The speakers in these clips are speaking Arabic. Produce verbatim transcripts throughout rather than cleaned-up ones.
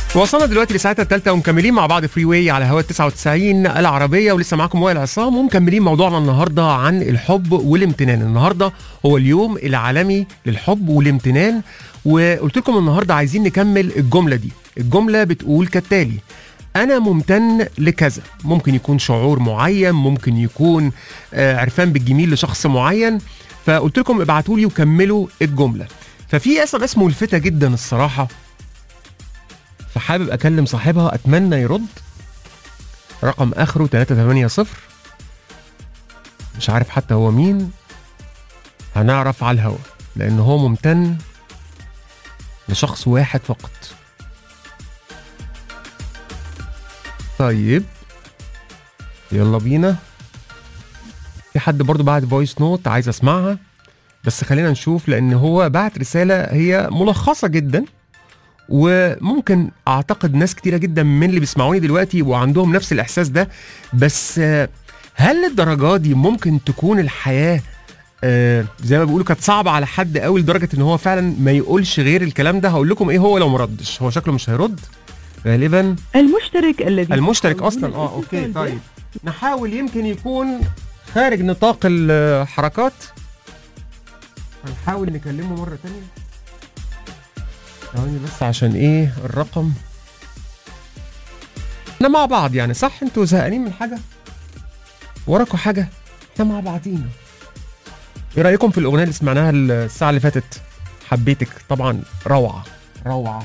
وصلنا دلوقتي لساعتها الثالثة ومكملين مع بعض فري واي على هوا تسعة وتسعين العربية، ولسه معاكم وائل عصام ومكملين موضوعنا النهارده عن الحب والامتنان. النهارده هو اليوم العالمي للحب والامتنان، وقلت لكم النهارده عايزين نكمل الجملة دي. الجملة بتقول كالتالي: أنا ممتن لكذا. ممكن يكون شعور معين، ممكن يكون آه عرفان بالجميل لشخص معين. فقلت لكم ابعتوا لي وكملوا الجملة. ففي اس ام اس ملفتة جدا الصراحة، فحابب اكلم صاحبها، اتمنى يرد. رقم اخره ثلاثة ثمانية صفر، مش عارف حتى هو مين، هنعرف على الهوا لان هو ممتن لشخص واحد فقط. طيب يلا بينا. في حد برضو بعت فويس نوت عايز اسمعها، بس خلينا نشوف لان هو بعت رسالة هي ملخصة جدا، وممكن اعتقد ناس كتيرة جدا من اللي بيسمعوني دلوقتي وعندهم نفس الاحساس ده. بس هل للدرجة دي ممكن تكون الحياة آه زي ما بيقولوا كانت صعبة على حد قوي لدرجة ان هو فعلا ما يقولش غير الكلام ده؟ هقول لكم ايه هو لو مردش. هو شكله مش هيرد غالبا. المشترك الذي المشترك اصلا اه اوكي. طيب نحاول، يمكن يكون خارج نطاق الحركات. هنحاول نكلمه مرة تانية. ثواني بس عشان ايه الرقم. احنا مع بعض يعني، صح؟ انتوا زهقانين من حاجة؟ وراكوا حاجة؟ احنا مع بعضينا. ايه رأيكم في الأغنية اللي سمعناها الساعة اللي فاتت؟ حبيتك طبعا، روعة روعة.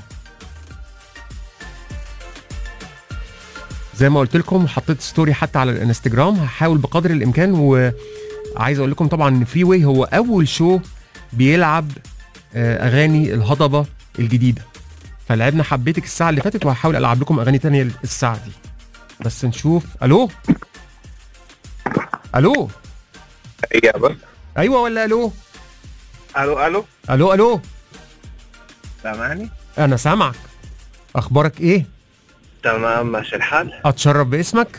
زي ما قلت لكم حطيت ستوري حتى على الانستجرام، هحاول بقدر الامكان. وعايز اقول لكم طبعا ان فري واي هو اول شو بيلعب اغاني الهضبة الجديدة، فلعبنا حبيتك الساعة اللي فاتت، وهحاول العب لكم اغاني تانية الساعة دي. بس نشوف. الو الو اجابة. ايوه ولا الو الو الو الو الو سامعني؟ انا سامعك. اخبارك ايه؟ تمام ماشي الحال. اتشرف باسمك.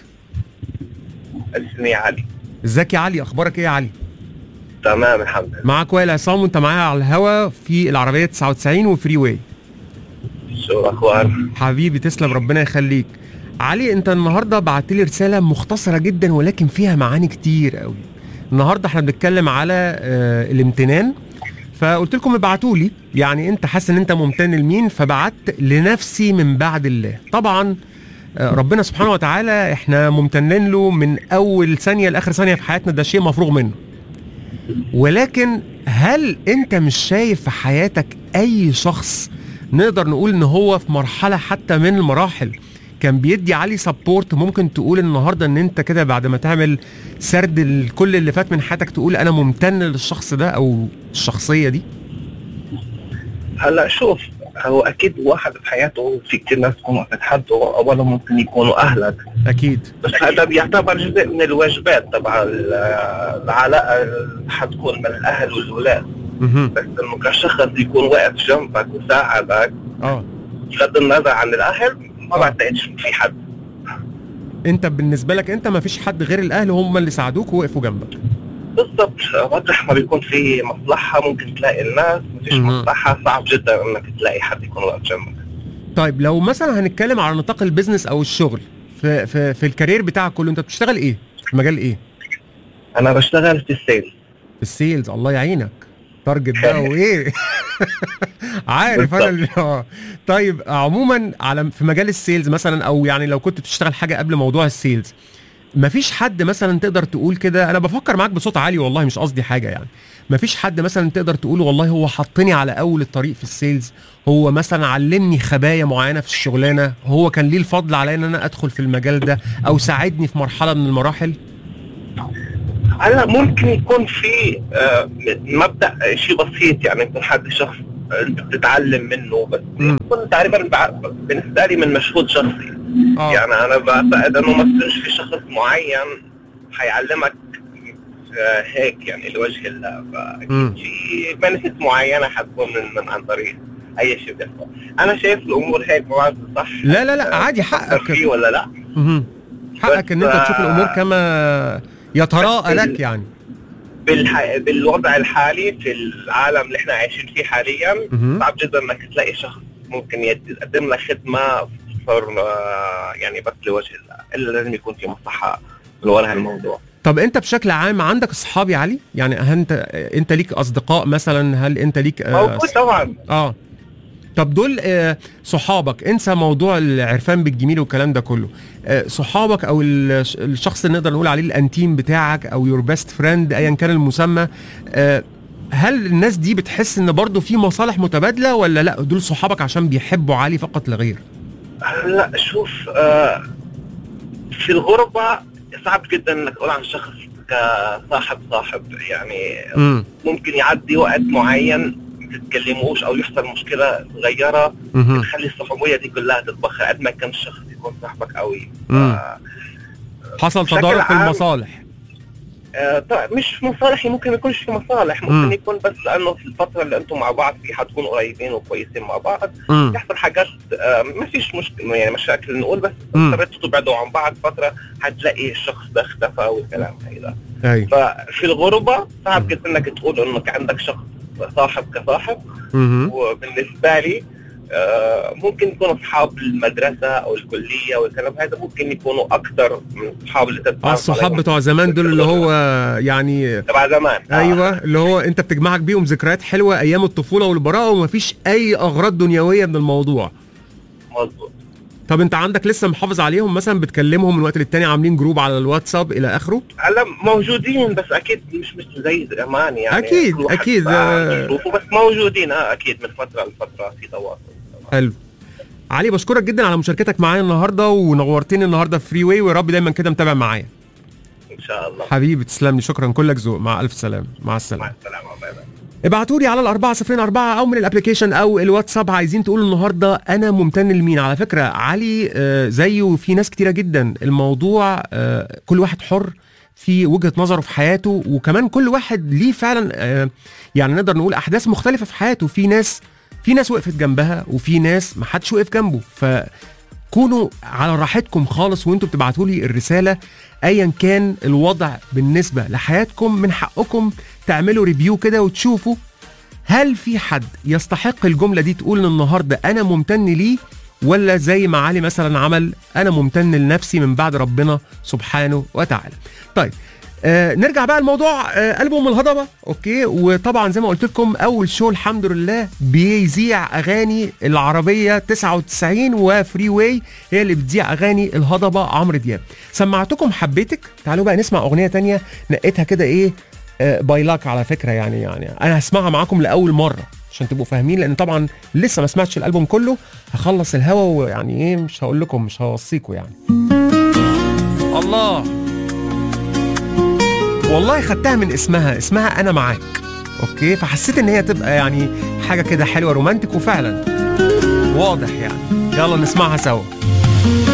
اسمي علي. ازيك يا علي؟ اخبارك ايه يا علي؟ تمام الحمد لله. معاك وائل عصام وانت معايا على الهوا في العربية تسعة وتسعين وفري واي. شو الاخبار؟ حبيبي تسلم، ربنا يخليك. علي انت النهارده بعت لي رساله مختصره جدا ولكن فيها معاني كتير قوي. النهارده احنا بنتكلم على آه الامتنان، فقلت لكم ابعتوا لي يعني انت حاسس ان انت ممتن لمين، فبعت لنفسي من بعد الله. طبعا آه ربنا سبحانه وتعالى احنا ممتنين له من اول ثانيه لاخر ثانيه في حياتنا، ده شيء مفروغ منه. ولكن هل انت مش شايف في حياتك اي شخص نقدر نقول ان هو في مرحله حتى من المراحل كان بيدي علي سبورت؟ ممكن تقول النهارده ان انت كده بعد ما تعمل سرد لكل اللي فات من حياتك تقول انا ممتن للشخص ده او الشخصيه دي؟ هلا شوف، هو اكيد واحد بحياته في كثير ناس تكون وقت حد، اولا ممكن يكونوا اهلك اكيد، بس هذا بيعتبر جزء من الواجبات تبع العلاقه اللي حتكون من الاهل والاولاد. بس انه كشخص يكون واقف جنبك وساعدك اه بغض النظر عن الاهل، ما بعتقدش في حد. انت بالنسبه لك انت ما فيش حد غير الاهل هم اللي ساعدوك ووقفوا جنبك؟ بالضبط. مطرح ما بيكون في مصلحه ممكن تلاقي الناس، ما فيش مصلحه صعب جدا انك تلاقي حد يكون واقف جنبك. طيب لو مثلا هنتكلم على نطاق البيزنس او الشغل في في في الكارير بتاعك كله، انت بتشتغل ايه؟ في مجال ايه؟ انا بشتغل في السيلز. في السيلز، الله يعينك. تارجت بقى وايه؟ عارف انا. طيب عموما على في مجال السيلز مثلا، او يعني لو كنت بتشتغل حاجه قبل موضوع السيلز، مفيش حد مثلا تقدر تقول كده، انا بفكر معاك بصوت عالي والله مش قصدي حاجه يعني، مفيش حد مثلا تقدر تقول والله هو حطني على اول الطريق في السيلز، هو مثلا علمني خبايا معينه في الشغلانه، هو كان ليه الفضل عليا ان انا ادخل في المجال ده او ساعدني في مرحله من المراحل؟ هلا ممكن يكون في آه مبدا شيء بسيط، يعني يكون حد شخص انت بتتعلم منه، بس يكون تقريبا بالنسبه لي من مشهود شخصي. آه. يعني انا بعتقد انه ما فيش في شخص معين حيعلمك آه هيك يعني لوجه الله، فاكيد في بنفيت معينه حتكون من, من عن طريق اي شيء بيحصل. انا شايف الامور هيك ما بعرف صح. لا لا لا عادي، حقك فيه ولا لا. امم حقك ان انت تشوف الامور كما يتراءى لك يعني. بالح... بالوضع الحالي في العالم اللي احنا عايشين فيه حاليا صعب جدا انك تلاقي شخص ممكن يقدم لك خدمه صار يعني بس لوجه الله، الا لازم يكون في مصلحه من وراء هالموضوع. طب انت بشكل عام عندك اصحاب يا علي؟ يعني هل انت انت ليك اصدقاء مثلا؟ هل انت ليك آه موجود طبعا. اه طب دول آه صحابك، انسى موضوع العرفان بالجميل والكلام ده كله، آه صحابك او الشخص اللي نقدر نقول عليه الانتيم بتاعك او يور بيست فريند ايا كان المسمى، آه هل الناس دي بتحس ان برضو في مصالح متبادله، ولا لا دول صحابك عشان بيحبوا علي فقط لا غير؟ لا شوف، آه في الغربه صعب جدا انك تقول عن شخص كصاحب صاحب، يعني م. ممكن يعدي وقت معين ما تتكلموش او يحصل مشكله صغيره تخلي الصحوبيه دي كلها تتبخر قد ما كان الشخص يكون صاحبك قوي. آه حصل تضارب في المصالح. آه طيب مش مصالح، ممكن ما يكونش في مصالح، ممكن م. يكون بس لانه في الفتره اللي انتم مع بعض فيها تكونوا قريبين وكويسين مع بعض م. يحصل حاجات آه ما فيش مشكله يعني مشاكل نقول، بس اضطريتوا تبعدوا عن بعض فتره حتلاقي الشخص ده اختفى والكلام هيدا. أي. ففي الغربه صعب جدا انك تقول انك عندك شخص صاحب كصاحب. م. وبالنسبه لي آه ممكن يكونوا اصحاب المدرسه او الكليه والكلام هذا، ممكن يكونوا اكثر من اصحاب اللي تتعرف عليهم. الصحاب بتوع زمان دول اللي هو يعني تبع زمان. ايوه آه. اللي هو انت بتجمعك بيهم ذكريات حلوه ايام الطفوله والبراءه ومفيش اي اغراض دنيويه من الموضوع. مظبوط. طب انت عندك لسه محافظ عليهم مثلا؟ بتكلمهم من وقت للتاني؟ عاملين جروب على الواتساب الى اخره؟ هلا موجودين بس اكيد مش مش زي زمان يعني. اكيد اكيد آه بس موجودين اه اكيد من فتره لفتره في تواصل. حلو. علي بشكرك جدا على مشاركتك معايا النهارده ونورتني النهارده في فري واي، ويا رب دايما كده متابع معايا ان شاء الله. حبيبي تسلم لي، شكرا كلك ذوق، مع الف سلامه. مع السلامه. مع السلامه. باي باي. ابعتوا لي على الأربعة صفرين أربعة أو من الابليكيشن أو الواتساب عايزين تقولوا النهاردة أنا ممتن لمين. على فكرة علي آه زيه في ناس كتيرة جدا، الموضوع آه كل واحد حر في وجهة نظره في حياته، وكمان كل واحد ليه فعلا آه يعني نقدر نقول أحداث مختلفة في حياته. في ناس في ناس وقفت جنبها وفي ناس ما حدش وقف جنبه، فكونوا على راحتكم خالص وانتوا بتبعتوا لي الرسالة ايا كان الوضع بالنسبة لحياتكم. من حقكم تعملوا ريفيو كده وتشوفوا هل في حد يستحق الجملة دي تقول النهاردة انا ممتن ليه، ولا زي ما علي مثلا عمل انا ممتن لنفسي من بعد ربنا سبحانه وتعالى. طيب آه نرجع بقى الموضوع آه ألبوم الهضبة. اوكي، وطبعا زي ما قلت لكم اول شو الحمد لله بيذيع اغاني العربية تسعة وتسعين وفري واي هي اللي بتذيع اغاني الهضبة عمرو دياب. سمعتكم حبيتك، تعالوا بقى نسمع اغنية تانية نقيتها كده ايه آه بايلاك على فكرة، يعني يعني انا هسمعها معاكم لاول مرة عشان تبقوا فاهمين، لان طبعا لسه ما سمعتش الالبوم كله، هخلص الهوا ويعني ايه مش هقول لكم مش هوصيكم يعني. الله والله خدتها من اسمها اسمها انا معاك. اوكي، فحسيت ان هي تبقى يعني حاجه كده حلوه رومانتك، وفعلا واضح يعني. يلا نسمعها سوا.